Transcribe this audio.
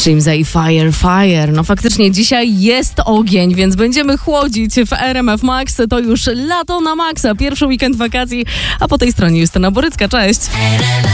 Shimza i Fire, Fire. No faktycznie dzisiaj jest ogień, więc będziemy chłodzić w RMF Max. To już lato na maksa, pierwszy weekend wakacji, a po tej stronie Justyna Borycka. Cześć!